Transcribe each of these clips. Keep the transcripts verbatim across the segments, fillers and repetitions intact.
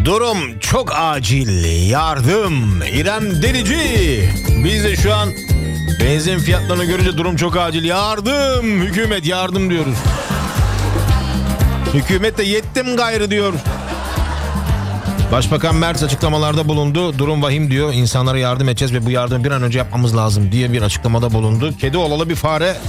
Durum çok acil. Yardım. İrem Derici. Biz de şu an benzin fiyatlarını görünce durum çok acil. Yardım. Hükümet yardım diyoruz. Hükümet de yettim gayrı diyor. Başbakan Merz açıklamalarda bulundu. Durum vahim diyor. İnsanlara yardım edeceğiz ve bu yardımı bir an önce yapmamız lazım diye bir açıklamada bulundu. Kedi olalı bir fare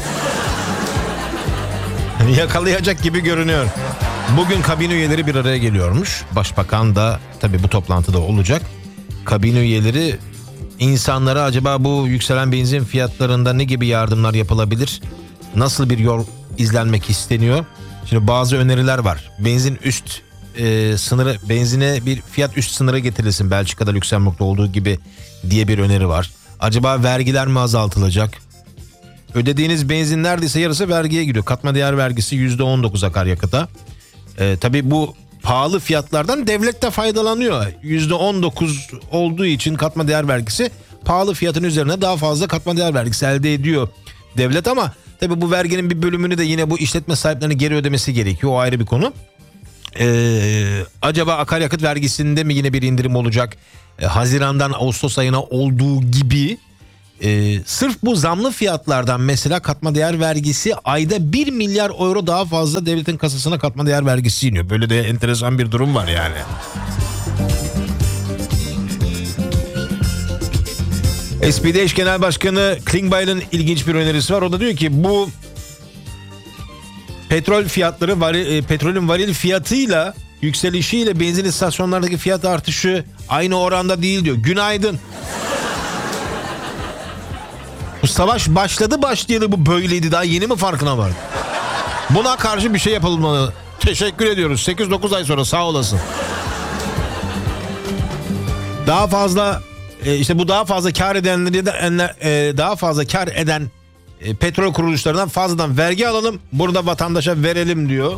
yakalayacak gibi görünüyor. Bugün kabine üyeleri bir araya geliyormuş. Başbakan da tabii bu toplantıda olacak. Kabine üyeleri insanlara acaba bu yükselen benzin fiyatlarında ne gibi yardımlar yapılabilir? Nasıl bir yol izlenmek isteniyor? Şimdi bazı öneriler var. Benzin üst e, sınırı, benzine bir fiyat üst sınırı getirilsin. Belçika'da, Lüksemburg'da olduğu gibi diye bir öneri var. Acaba vergiler mi azaltılacak? Ödediğiniz benzin neredeyse yarısı vergiye gidiyor. Katma değer vergisi yüzde on dokuz akaryakıta. Ee, tabii bu pahalı fiyatlardan devlet de faydalanıyor. yüzde on dokuz olduğu için katma değer vergisi pahalı fiyatın üzerine daha fazla katma değer vergisi elde ediyor devlet, ama tabii bu verginin bir bölümünü de yine bu işletme sahiplerine geri ödemesi gerekiyor. O ayrı bir konu. Ee, acaba akaryakıt vergisinde mi yine bir indirim olacak? Ee, Haziran'dan Ağustos ayına olduğu gibi. Ee, sırf bu zamlı fiyatlardan mesela katma değer vergisi ayda bir milyar euro daha fazla devletin kasasına katma değer vergisi iniyor. Böyle de enteresan bir durum var yani. S P D eş genel başkanı Klingbeil'in ilginç bir önerisi var. O da diyor ki bu petrol fiyatları, varil, petrolün varil fiyatıyla yükselişiyle benzin istasyonlardaki fiyat artışı aynı oranda değil diyor. Günaydın. Bu savaş başladı başlayalı bu böyleydi, daha yeni mi farkına vardı? Buna karşı bir şey yapılmalı. Teşekkür ediyoruz. sekiz dokuz ay sonra sağ olasın. Daha fazla işte bu daha fazla kar edenleri de daha fazla kar eden petrol kuruluşlarından fazladan vergi alalım. Burada vatandaşa verelim diyor.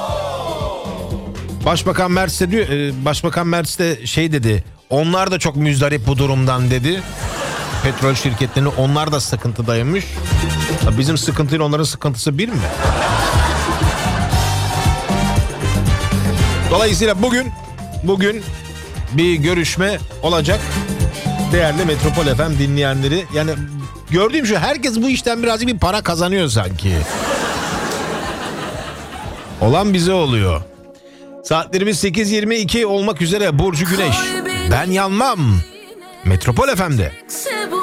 Başbakan Merz de diyor, Başbakan Merz de şey dedi. Onlar da çok müzdarip bu durumdan dedi. Petrol şirketlerinin, onlar da sıkıntıdaymış. Bizim sıkıntıyla onların sıkıntısı bir mi? Dolayısıyla bugün bugün bir görüşme olacak. Değerli Metropol F M dinleyenleri, yani gördüğüm şu, herkes bu işten birazcık bir para kazanıyor sanki. Olan bize oluyor. Saatlerimiz sekiz yirmi iki olmak üzere. Burcu Güneş. Ben yanmam. Metropol F M'de.